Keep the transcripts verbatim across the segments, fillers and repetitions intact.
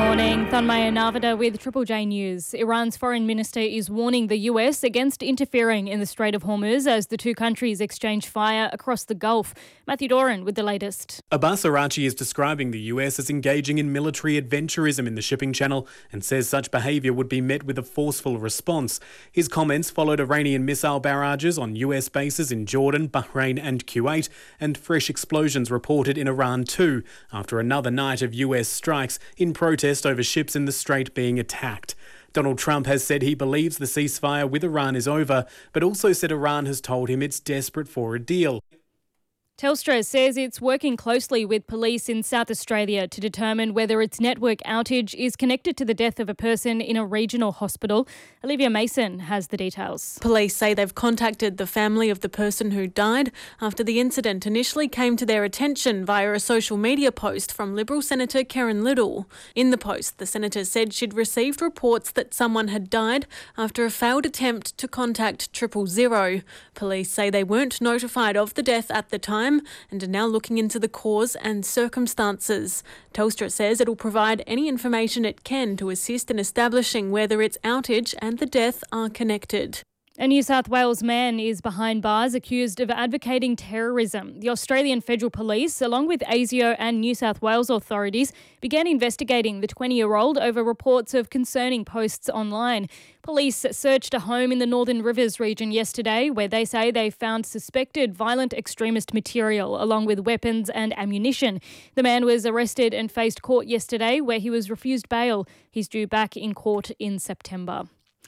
morning. Thanmaya Narvada with Triple J News. Iran's foreign minister is warning the U S against interfering in the Strait of Hormuz as the two countries exchange fire across the Gulf. Matthew Doran with the latest. Abbas Araghchi is describing the U S as engaging in military adventurism in the shipping channel and says such behaviour would be met with a forceful response. His comments followed Iranian missile barrages on U S bases in Jordan, Bahrain and Kuwait, and fresh explosions reported in Iran too, after another night of U S strikes in protest over ships in the strait being attacked. Donald Trump has said he believes the ceasefire with Iran is over, but also said Iran has told him it's desperate for a deal. Telstra says it's working closely with police in South Australia to determine whether its network outage is connected to the death of a person in a regional hospital. Olivia Mason has the details. Police say they've contacted the family of the person who died after the incident initially came to their attention via a social media post from Liberal Senator Karen Little. In the post, the senator said she'd received reports that someone had died after a failed attempt to contact triple zero. Police say they weren't notified of the death at the time and are now looking into the cause and circumstances. Telstra says it will provide any information it can to assist in establishing whether its outage and the death are connected. A New South Wales man is behind bars accused of advocating terrorism. The Australian Federal Police, along with ASIO and New South Wales authorities, began investigating the twenty-year-old over reports of concerning posts online. Police searched a home in the Northern Rivers region yesterday where they say they found suspected violent extremist material along with weapons and ammunition. The man was arrested and faced court yesterday where he was refused bail. He's due back in court in September.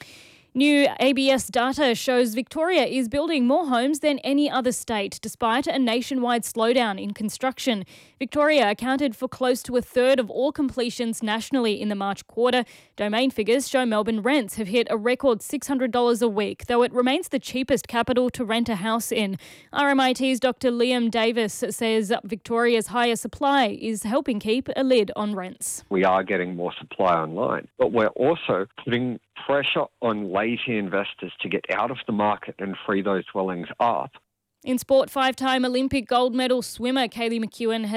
New A B S data shows Victoria is building more homes than any other state, despite a nationwide slowdown in construction. Victoria accounted for close to a third of all completions nationally in the March quarter. Domain figures show Melbourne rents have hit a record six hundred dollars a week, though it remains the cheapest capital to rent a house in. R M I T's Doctor Liam Davis says Victoria's higher supply is helping keep a lid on rents. We are getting more supply online, but we're also putting pressure on lazy investors to get out of the market and free those dwellings up. In sport, five-time Olympic gold medal swimmer Kaylee McEwen has